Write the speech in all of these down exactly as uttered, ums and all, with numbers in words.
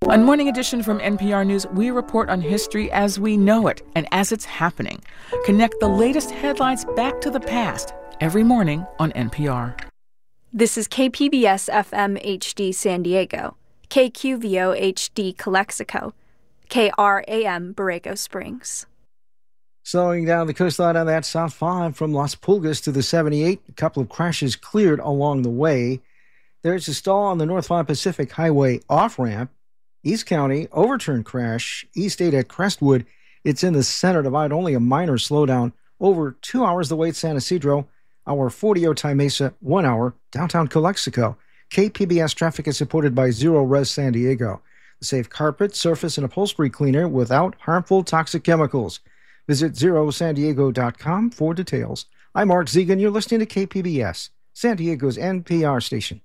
On Morning Edition from N P R News, we report on history as we know it and as it's happening. Connect the latest headlines back to the past every morning on N P R. This is K P B S F M H D San Diego, K Q V O H D Calexico, K R A M Borrego Springs. Slowing down the coastline on that South five from Las Pulgas to the seventy-eight. A couple of crashes cleared along the way. There's a stall on the North five Pacific Highway off-ramp. East County, overturned crash, East eight at Crestwood. It's in the center divide, only a minor slowdown. Over two hours the way at San Isidro. Hour forty Otay Mesa, one hour downtown Calexico. K P B S traffic is supported by Zero Res San Diego. The safe carpet, surface, and upholstery cleaner without harmful toxic chemicals. Visit zero san diego dot com for details. I'm Mark Zegan. You're listening to K P B S, San Diego's N P R station.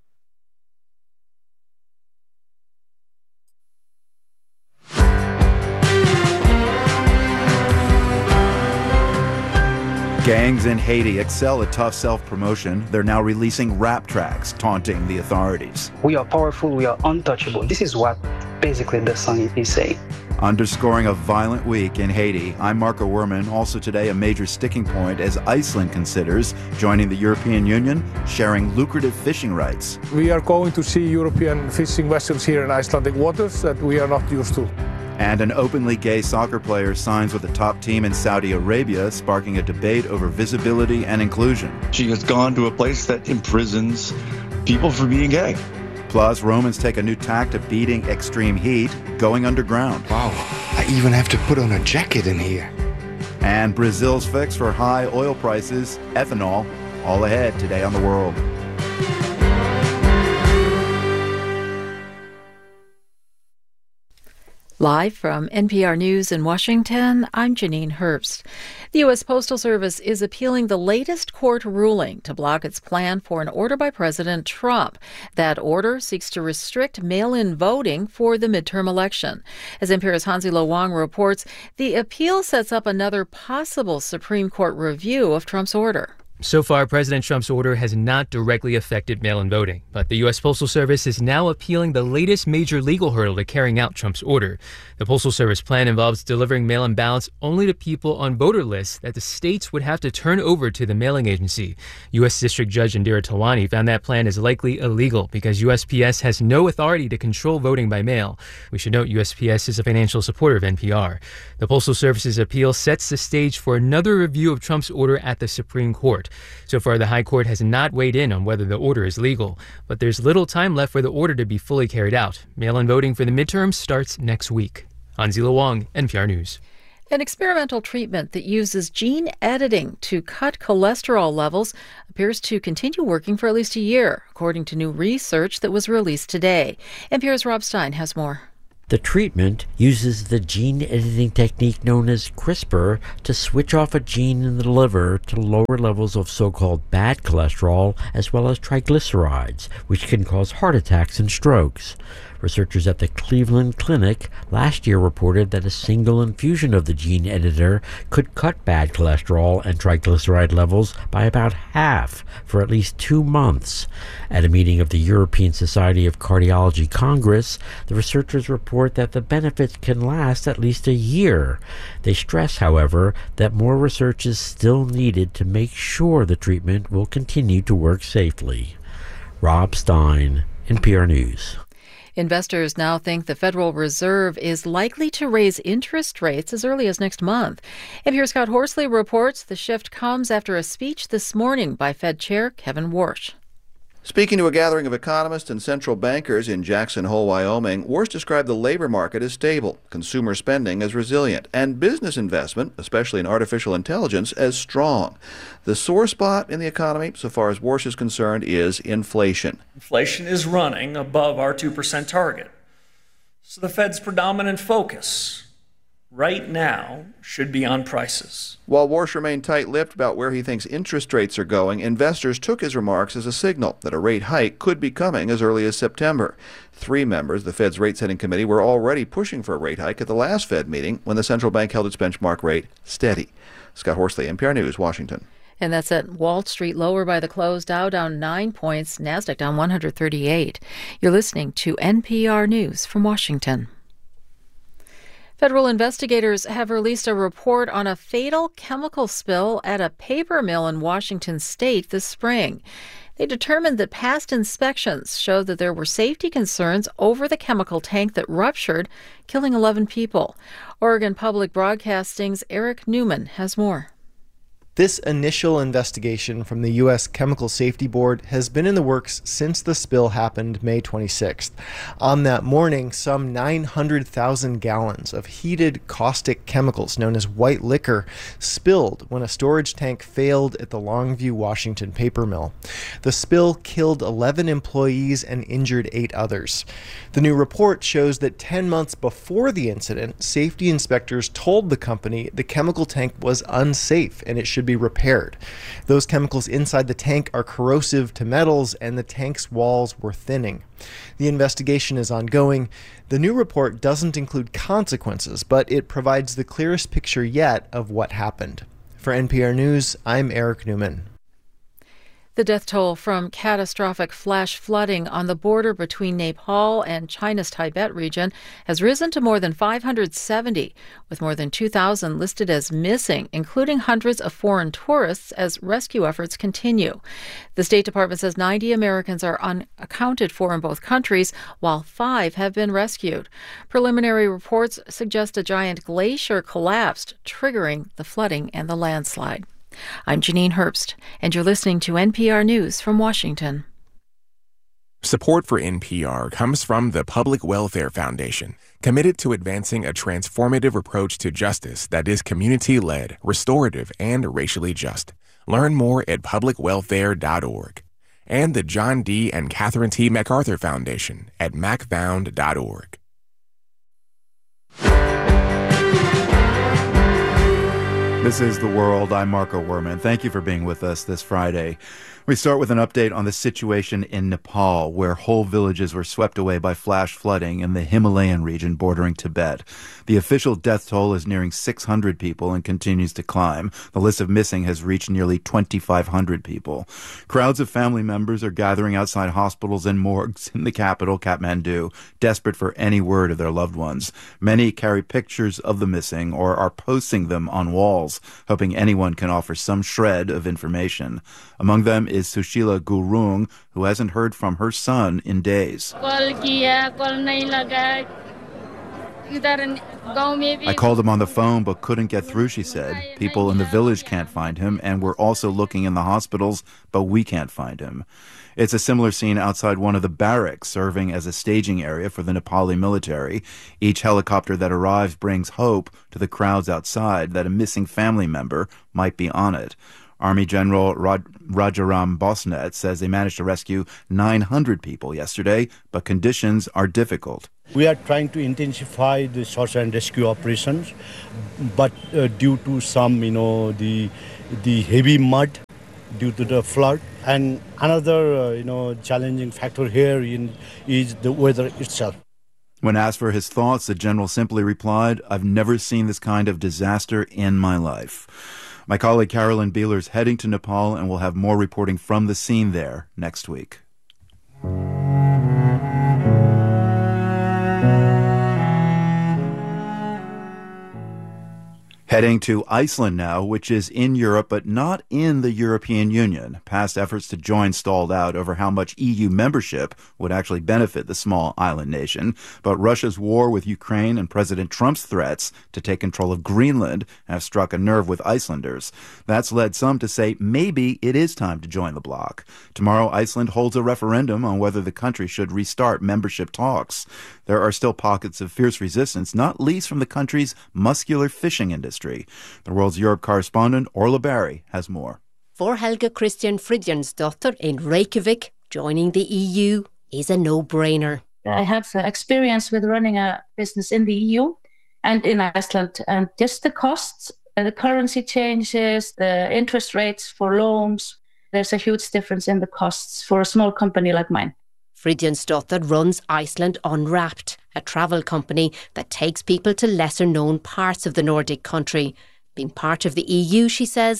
Gangs in Haiti excel at tough self-promotion. They're now releasing rap tracks taunting the authorities. We are powerful, we are untouchable. This is what basically the song is saying. Underscoring a violent week in Haiti, I'm Marco Werman. Also today, a major sticking point as Iceland considers joining the European Union, sharing lucrative fishing rights. We are going to see European fishing vessels here in Icelandic waters that we are not used to. And an openly gay soccer player signs with a top team in Saudi Arabia, sparking a debate over visibility and inclusion. She has gone to a place that imprisons people for being gay. Plus, Romans take a new tack to beating extreme heat, going underground. Wow, I even have to put on a jacket in here. And Brazil's fix for high oil prices, ethanol, all ahead today on The World. Live from N P R News in Washington, I'm Janine Herbst. The U S. Postal Service is appealing the latest court ruling to block its plan for an order by President Trump. That order seeks to restrict mail-in voting for the midterm election. As N P R's Hansi-Lo Wang reports, the appeal sets up another possible Supreme Court review of Trump's order. So far, President Trump's order has not directly affected mail-in voting, but the U S. Postal Service is now appealing the latest major legal hurdle to carrying out Trump's order. The Postal Service plan involves delivering mail-in ballots only to people on voter lists that the states would have to turn over to the mailing agency. U S. District Judge Indira Talwani found that plan is likely illegal because U S P S has no authority to control voting by mail. We should note U S P S is a financial supporter of N P R. The Postal Service's appeal sets the stage for another review of Trump's order at the Supreme Court. So far, the High Court has not weighed in on whether the order is legal, but there's little time left for the order to be fully carried out. Mail-in voting for the midterms starts next week. Hansi-Lo Wang, N P R News. An experimental treatment that uses gene editing to cut cholesterol levels appears to continue working for at least a year, according to new research that was released today. N P R's Rob Stein has more. The treatment uses the gene editing technique known as CRISPR to switch off a gene in the liver to lower levels of so-called bad cholesterol as well as triglycerides, which can cause heart attacks and strokes. Researchers at the Cleveland Clinic last year reported that a single infusion of the gene editor could cut bad cholesterol and triglyceride levels by about half for at least two months. At a meeting of the European Society of Cardiology Congress, the researchers report that the benefits can last at least a year. They stress, however, that more research is still needed to make sure the treatment will continue to work safely. Rob Stein, N P R News. Investors now think the Federal Reserve is likely to raise interest rates as early as next month. N P R's Scott Horsley reports the shift comes after a speech this morning by Fed Chair Kevin Warsh. Speaking to a gathering of economists and central bankers in Jackson Hole, Wyoming, Warsh described the labor market as stable, consumer spending as resilient, and business investment, especially in artificial intelligence, as strong. The sore spot in the economy, so far as Warsh is concerned, is inflation. Inflation is running above our two percent target. So the Fed's predominant focus right now should be on prices. While Warsh remained tight-lipped about where he thinks interest rates are going, investors took his remarks as a signal that a rate hike could be coming as early as September. Three members of the Fed's rate-setting committee were already pushing for a rate hike at the last Fed meeting when the central bank held its benchmark rate steady. Scott Horsley, N P R News, Washington. And that's at Wall Street, lower by the close. Dow down nine points, NASDAQ down one hundred thirty-eight. You're listening to N P R News from Washington. Federal investigators have released a report on a fatal chemical spill at a paper mill in Washington state this spring. They determined that past inspections showed that there were safety concerns over the chemical tank that ruptured, killing eleven people. Oregon Public Broadcasting's Eric Newman has more. This initial investigation from the U S Chemical Safety Board has been in the works since the spill happened May twenty-sixth. On that morning, some nine hundred thousand gallons of heated caustic chemicals known as white liquor spilled when a storage tank failed at the Longview, Washington paper mill. The spill killed eleven employees and injured eight others. The new report shows that ten months before the incident, safety inspectors told the company the chemical tank was unsafe and it should be repaired. Those chemicals inside the tank are corrosive to metals, and the tank's walls were thinning. The investigation is ongoing. The new report doesn't include consequences, but it provides the clearest picture yet of what happened. For N P R News, I'm Eric Newman. The death toll from catastrophic flash flooding on the border between Nepal and China's Tibet region has risen to more than five hundred seventy, with more than two thousand listed as missing, including hundreds of foreign tourists as rescue efforts continue. The State Department says ninety Americans are unaccounted for in both countries, while five have been rescued. Preliminary reports suggest a giant glacier collapsed, triggering the flooding and the landslide. I'm Janine Herbst, and you're listening to N P R News from Washington. Support for N P R comes from the Public Welfare Foundation, committed to advancing a transformative approach to justice that is community-led, restorative, and racially just. Learn more at public welfare dot org. And the John D. and Catherine T. MacArthur Foundation at mac found dot org. This is The World. I'm Marco Werman. Thank you for being with us this Friday. We start with an update on the situation in Nepal, where whole villages were swept away by flash flooding in the Himalayan region bordering Tibet. The official death toll is nearing six hundred people and continues to climb. The list of missing has reached nearly twenty-five hundred people. Crowds of family members are gathering outside hospitals and morgues in the capital, Kathmandu, desperate for any word of their loved ones. Many carry pictures of the missing or are posting them on walls, hoping anyone can offer some shred of information. Among them is Sushila Gurung, who hasn't heard from her son in days. I called him on the phone but couldn't get through, she said. People in the village can't find him, and we're also looking in the hospitals, but we can't find him. It's a similar scene outside one of the barracks, serving as a staging area for the Nepali military. Each helicopter that arrives brings hope to the crowds outside that a missing family member might be on it. Army General Raj- Rajaram Bosnet says they managed to rescue nine hundred people yesterday, but conditions are difficult. We are trying to intensify the search and rescue operations, but uh, due to some, you know, the the heavy mud due to the flood, and another, uh, you know, challenging factor here in, is the weather itself. When asked for his thoughts, the general simply replied, "I've never seen this kind of disaster in my life." My colleague Carolyn Beeler is heading to Nepal, and we'll have more reporting from the scene there next week. Heading to Iceland now, which is in Europe but not in the European Union. Past efforts to join stalled out over how much E U membership would actually benefit the small island nation. But Russia's war with Ukraine and President Trump's threats to take control of Greenland have struck a nerve with Icelanders. That's led some to say maybe it is time to join the bloc. Tomorrow, Iceland holds a referendum on whether the country should restart membership talks. There are still pockets of fierce resistance, not least from the country's muscular fishing industry. The World's Europe correspondent, Orla Barry, has more. For Helga Christian Friðjónsdóttir in Reykjavik, joining the E U is a no-brainer. I have experience with running a business in the E U and in Iceland, and just the costs, the currency changes, the interest rates for loans, there's a huge difference in the costs for a small company like mine. Friðjónsdóttir runs Iceland Unwrapped, a travel company that takes people to lesser-known parts of the Nordic country. Being part of the E U, she says,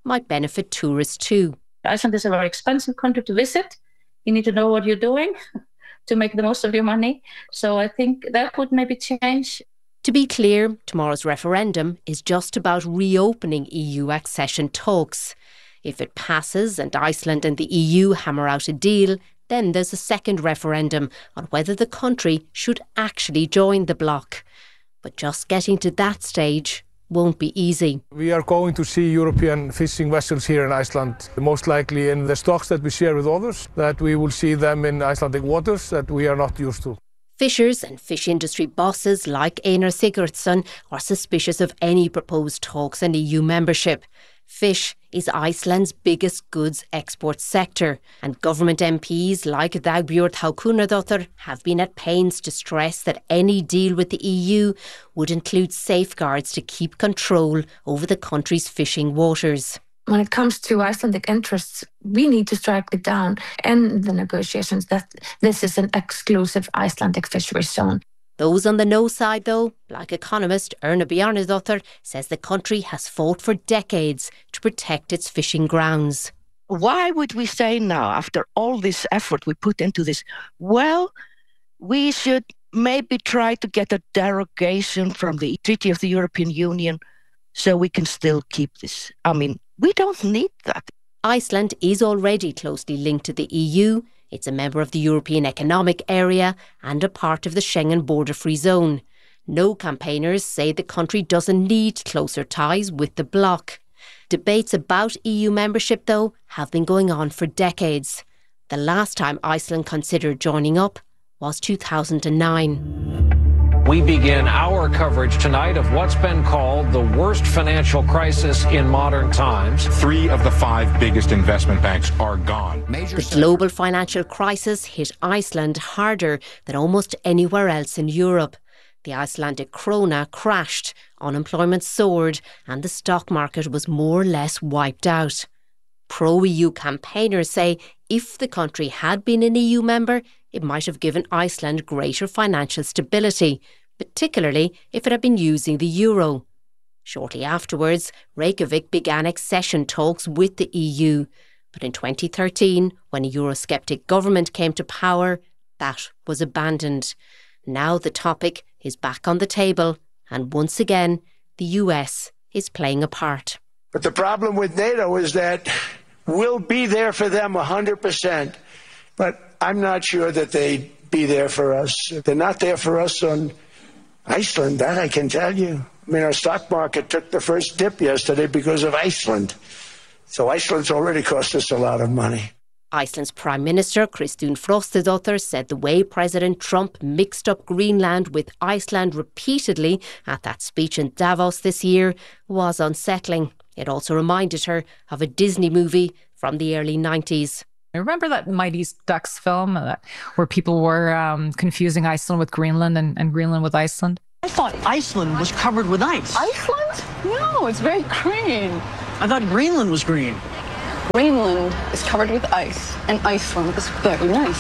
might benefit tourists too. Iceland is a very expensive country to visit. You need to know what you're doing to make the most of your money. So I think that would maybe change. To be clear, tomorrow's referendum is just about reopening E U accession talks. If it passes and Iceland and the E U hammer out a deal, then there's a second referendum on whether the country should actually join the bloc. But just getting to that stage won't be easy. We are going to see European fishing vessels here in Iceland, most likely in the stocks that we share with others, that we will see them in Icelandic waters that we are not used to. Fishers and fish industry bosses like Einar Sigurdsson are suspicious of any proposed talks on E U membership. Fish is Iceland's biggest goods export sector, and government M Ps like Dagbjörg Hákonardóttir have been at pains to stress that any deal with the E U would include safeguards to keep control over the country's fishing waters. When it comes to Icelandic interests, we need to strike it down in the negotiations that this is an exclusive Icelandic fishery zone. Those on the no side, though, like economist Erna Bjarnadóttir, says the country has fought for decades to protect its fishing grounds. Why would we say now, after all this effort we put into this, well, we should maybe try to get a derogation from the Treaty of the European Union so we can still keep this? I mean, we don't need that. Iceland is already closely linked to the E U. It's a member of the European Economic Area and a part of the Schengen border-free zone. No campaigners say the country doesn't need closer ties with the bloc. Debates about E U membership, though, have been going on for decades. The last time Iceland considered joining up was two thousand nine. We begin our coverage tonight of what's been called the worst financial crisis in modern times. Three of the five biggest investment banks are gone. Major the global financial crisis hit Iceland harder than almost anywhere else in Europe. The Icelandic krona crashed, unemployment soared, and the stock market was more or less wiped out. Pro-E U campaigners say if the country had been an E U member, it might have given Iceland greater financial stability, particularly if it had been using the euro. Shortly afterwards, Reykjavik began accession talks with the E U. But in twenty thirteen, when a Eurosceptic government came to power, that was abandoned. Now the topic is back on the table, and once again, the U S is playing a part. But the problem with NATO is that we'll be there for them one hundred percent. But I'm not sure that they'd be there for us. They're not there for us on Iceland, that I can tell you. I mean, our stock market took the first dip yesterday because of Iceland. So Iceland's already cost us a lot of money. Iceland's Prime Minister, Kristrún Frostadóttir, said the way President Trump mixed up Greenland with Iceland repeatedly at that speech in Davos this year was unsettling. It also reminded her of a Disney movie from the early nineties. I remember that Mighty Ducks film uh, where people were um, confusing Iceland with Greenland and, and Greenland with Iceland. I thought Iceland was covered with ice. Iceland? No, it's very green. I thought Greenland was green. Greenland is covered with ice, and Iceland is very nice.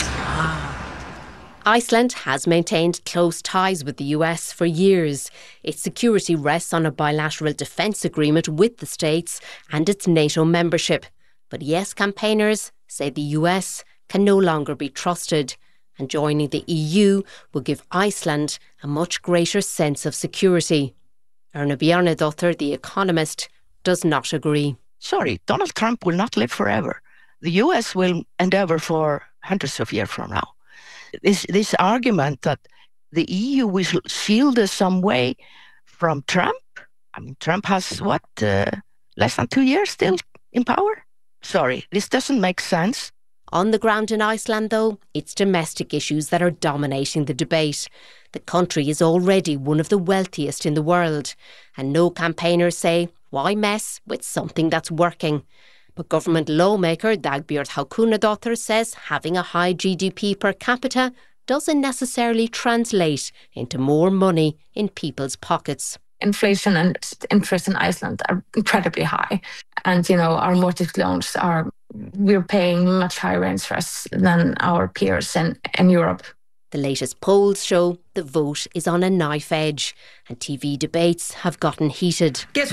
Iceland has maintained close ties with the U S for years. Its security rests on a bilateral defence agreement with the States and its NATO membership. But yes, campaigners say the U S can no longer be trusted, and joining the E U will give Iceland a much greater sense of security. Erna Bjarnadóttir, the economist, does not agree. Sorry, Donald Trump will not live forever. The U S will endeavor for hundreds of years from now. This, this argument that the E U will shield us some way from Trump, I mean, Trump has, what, uh, less than two years still in power? Sorry, this doesn't make sense. On the ground in Iceland, though, it's domestic issues that are dominating the debate. The country is already one of the wealthiest in the world, and no campaigners say, why mess with something that's working? But government lawmaker Dagbjörg Hákonardóttir says having a high G D P per capita doesn't necessarily translate into more money in people's pockets. Inflation and interest in Iceland are incredibly high. And, you know, our mortgage loans are, we're paying much higher interest than our peers in, in Europe. The latest polls show the vote is on a knife edge, and T V debates have gotten heated. If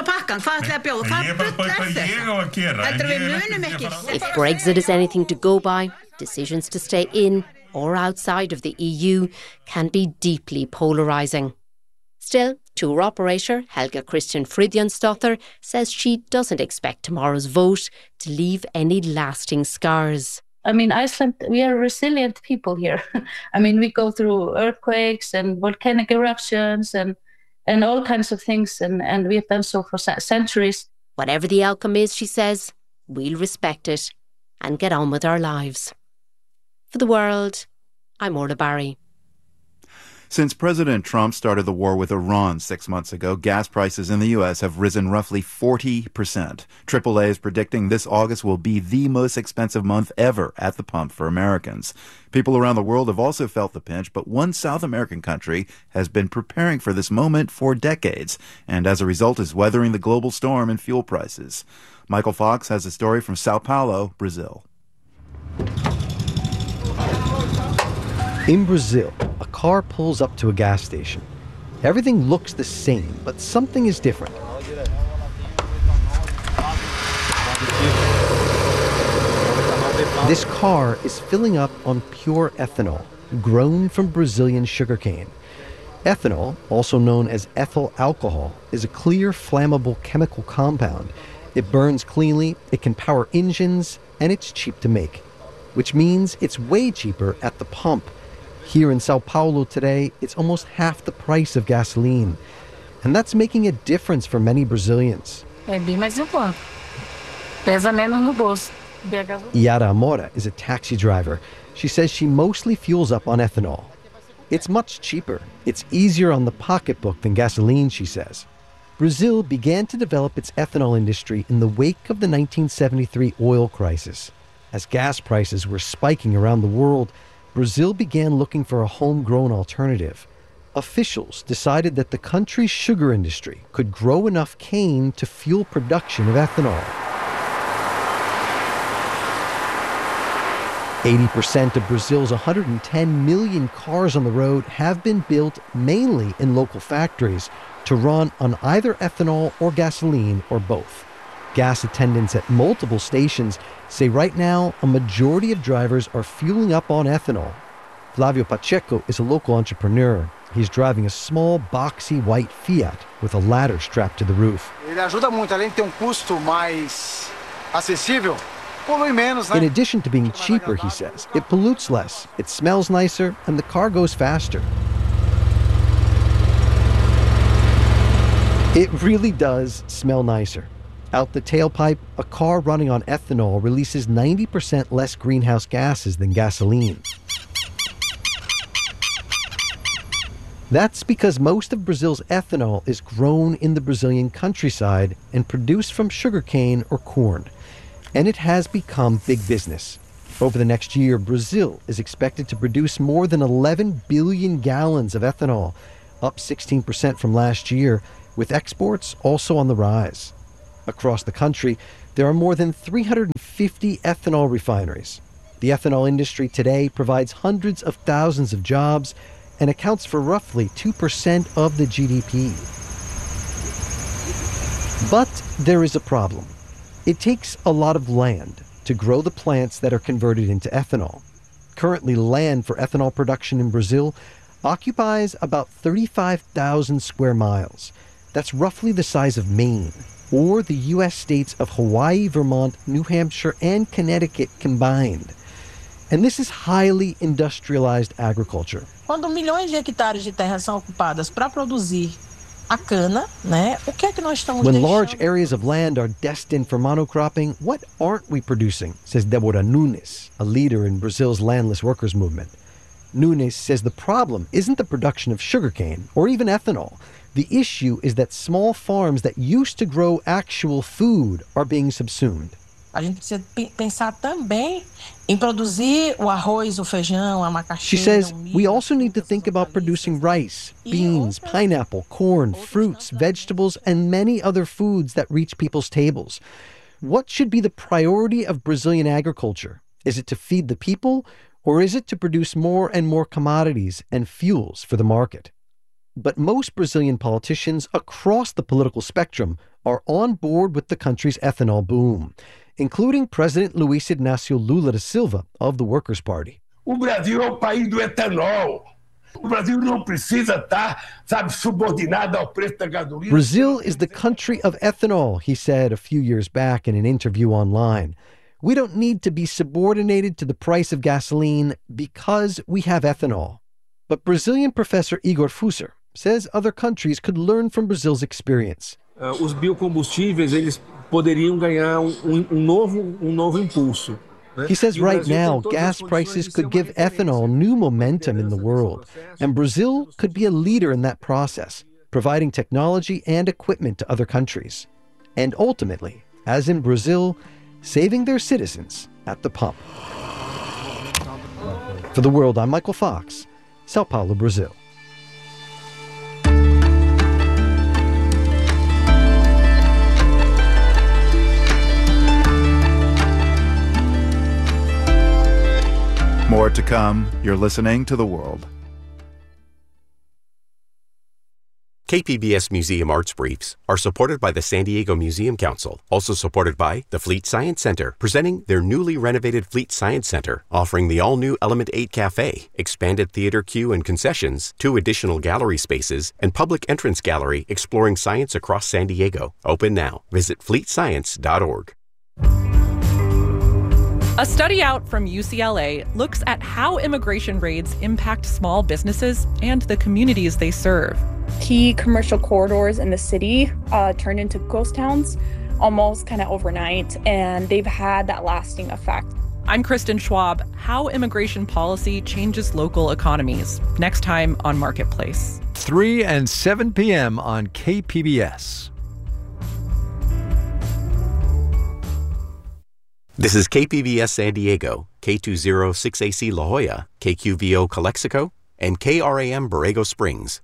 Brexit is anything to go by, decisions to stay in or outside of the E U can be deeply polarising. Still, tour operator Helga Christian Fridjonsdottir says she doesn't expect tomorrow's vote to leave any lasting scars. I mean, Iceland, we are resilient people here. I mean, we go through earthquakes and volcanic eruptions and, and all kinds of things, and, and we have done so for centuries. Whatever the outcome is, she says, we'll respect it and get on with our lives. For The World, I'm Orla Barry. Since President Trump started the war with Iran six months ago, gas prices in the U S have risen roughly forty percent. triple A is predicting this August will be the most expensive month ever at the pump for Americans. People around the world have also felt the pinch, but one South American country has been preparing for this moment for decades, and as a result is weathering the global storm in fuel prices. Michael Fox has a story from Sao Paulo, Brazil. In Brazil, a car pulls up to a gas station. Everything looks the same, but something is different. This car is filling up on pure ethanol, grown from Brazilian sugarcane. Ethanol, also known as ethyl alcohol, is a clear, flammable chemical compound. It burns cleanly, it can power engines, and it's cheap to make, which means it's way cheaper at the pump. Here in Sao Paulo today, it's almost half the price of gasoline. And that's making a difference for many Brazilians. Yara Amora is a taxi driver. She says she mostly fuels up on ethanol. It's much cheaper. It's easier on the pocketbook than gasoline, she says. Brazil began to develop its ethanol industry in the wake of the nineteen seventy-three oil crisis. As gas prices were spiking around the world, Brazil began looking for a homegrown alternative. Officials decided that the country's sugar industry could grow enough cane to fuel production of ethanol. eighty percent of Brazil's one hundred ten million cars on the road have been built mainly in local factories to run on either ethanol or gasoline or both. Gas attendants at multiple stations say right now a majority of drivers are fueling up on ethanol. Flavio Pacheco is a local entrepreneur. He's driving a small, boxy white Fiat with a ladder strapped to the roof. In addition to being cheaper, he says, it pollutes less, it smells nicer, and the car goes faster. It really does smell nicer. Out the tailpipe, a car running on ethanol releases ninety percent less greenhouse gases than gasoline. That's because most of Brazil's ethanol is grown in the Brazilian countryside and produced from sugarcane or corn. And it has become big business. Over the next year, Brazil is expected to produce more than eleven billion gallons of ethanol, up sixteen percent from last year, with exports also on the rise. Across the country, there are more than three hundred fifty ethanol refineries. The ethanol industry today provides hundreds of thousands of jobs and accounts for roughly two percent of the G D P. But there is a problem. It takes a lot of land to grow the plants that are converted into ethanol. Currently, land for ethanol production in Brazil occupies about thirty-five thousand square miles. That's roughly the size of Maine, or the U S states of Hawaii, Vermont, New Hampshire, and Connecticut combined. And this is highly industrialized agriculture. Quando milhões de hectares de terra são ocupadas para produzir a cana, né? O que é que nós estamos When deixando? large areas of land are destined for monocropping, what aren't we producing, says Débora Nunes, a leader in Brazil's landless workers movement. Nunes says the problem isn't the production of sugarcane or even ethanol. The issue is that small farms that used to grow actual food are being subsumed. A gente precisa pensar também em produzir o arroz, o feijão, a macaxeira. She says we also need to think about producing rice, beans, pineapple, corn, fruits, vegetables, and many other foods that reach people's tables. What should be the priority of Brazilian agriculture? Is it to feed the people, Or is it to produce more and more commodities and fuels for the market? But most Brazilian politicians across the political spectrum are on board with the country's ethanol boom, including President Luiz Inácio Lula da Silva of the Workers' Party. O Brasil é o país do etanol. O Brasil não precisa estar, sabe, subordinado ao preço da gasolina. Brazil is the country of ethanol, he said a few years back in an interview online. We don't need to be subordinated to the price of gasoline because we have ethanol. But Brazilian professor Igor Fusser says other countries could learn from Brazil's experience. Uh, os biocombustíveis, eles poderiam ganhar um, um, novo, um novo impulso. He says right now, gas prices could give ethanol new momentum in the world, and Brazil could be a leader in that process, providing technology and equipment to other countries. And ultimately, as in Brazil, saving their citizens at the pump. For The World, I'm Michael Fox, Sao Paulo, Brazil. More to come. You're listening to The World. K P B S Museum Arts Briefs are supported by the San Diego Museum Council, also supported by the Fleet Science Center, presenting their newly renovated Fleet Science Center, offering the all-new Element eight Cafe, expanded theater queue and concessions, two additional gallery spaces, and public entrance gallery exploring science across San Diego. Open now. Visit fleet science dot org. A study out from U C L A looks at how immigration raids impact small businesses and the communities they serve. Key commercial corridors in the city uh, turned into ghost towns almost kind of overnight, and they've had that lasting effect. I'm Kristen Schwab. How immigration policy changes local economies. Next time on Marketplace. three and seven p.m. on K P B S. This is K P B S San Diego, K two oh six A C La Jolla, K Q V O Calexico, and K R A M Borrego Springs.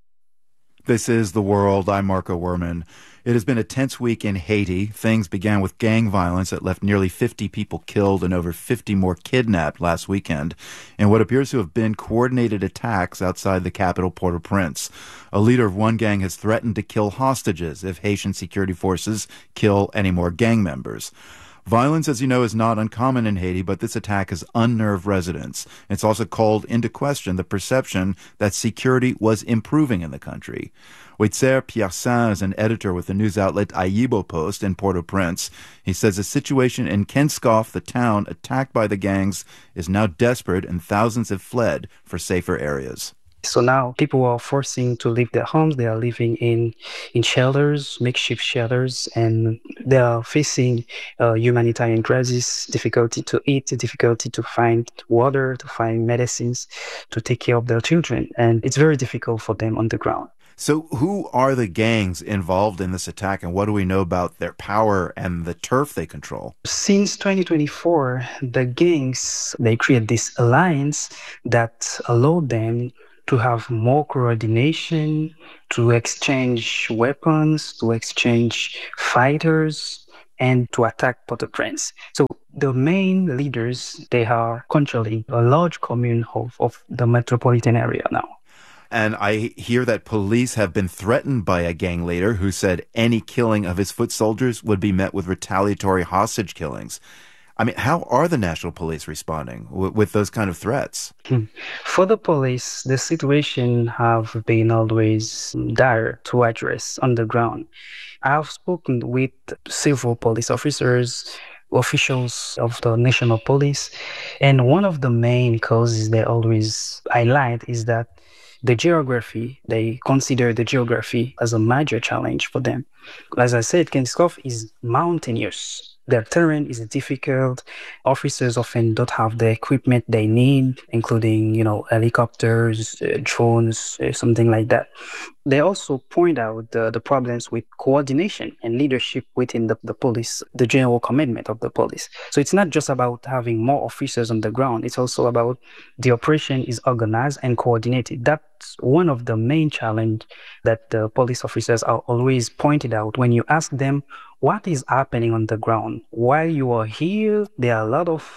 This is The World. I'm Marco Werman. It has been a tense week in Haiti. Things began with gang violence that left nearly fifty people killed and over fifty more kidnapped last weekend in what appears to have been coordinated attacks outside the capital, Port-au-Prince. A leader of one gang has threatened to kill hostages if Haitian security forces kill any more gang members. Violence, as you know, is not uncommon in Haiti, but this attack has unnerved residents. It's also called into question the perception that security was improving in the country. Weitzer Pierre-Saint is an editor with the news outlet Ayibo Post in Port-au-Prince. He says the situation in Kenskoff, the town attacked by the gangs, is now desperate and thousands have fled for safer areas. So now people are forcing to leave their homes. They are living in, in shelters, makeshift shelters, and they are facing uh, humanitarian crisis, difficulty to eat, difficulty to find water, to find medicines, to take care of their children. And it's very difficult for them on the ground. So who are the gangs involved in this attack, and what do we know about their power and the turf they control? Since twenty twenty-four, the gangs, they create this alliance that allowed them to have more coordination, to exchange weapons, to exchange fighters, and to attack Port-au-Prince. So the main leaders, they are controlling a large commune of, of the metropolitan area now. And I hear that police have been threatened by a gang leader who said any killing of his foot soldiers would be met with retaliatory hostage killings. I mean, how are the national police responding w- with those kind of threats? For the police, the situation have been always dire to address on the ground. I have spoken with several police officers, officials of the national police, and one of the main causes they always highlight is that the geography, they consider the geography as a major challenge for them. As I said, Kenskoff is mountainous. Their terrain is difficult. Officers often don't have the equipment they need, including, you know, helicopters, uh, drones, uh, something like that. They also point out uh, the problems with coordination and leadership within the, the police, the general commitment of the police. So it's not just about having more officers on the ground. It's also about the operation is organized and coordinated. That's one of the main challenges that the police officers are always pointed out when you ask them, what is happening on the ground? While you are here, there are a lot of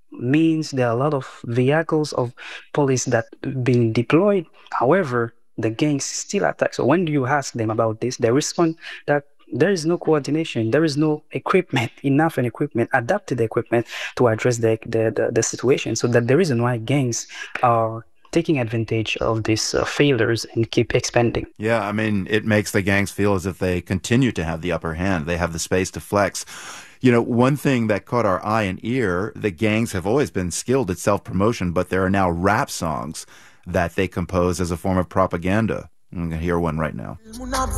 means there are a lot of vehicles of police that being deployed. However, the gangs still attack. So when you ask them about this, they respond that there is no coordination, there is no equipment, enough and equipment, adapted equipment to address the, the, the, the situation. So that the reason why gangs are taking advantage of these uh, failures and keep expanding. Yeah, I mean, it makes the gangs feel as if they continue to have the upper hand. They have the space to flex. You know, one thing that caught our eye and ear, the gangs have always been skilled at self-promotion, but there are now rap songs that they compose as a form of propaganda. I'm going to hear one right now.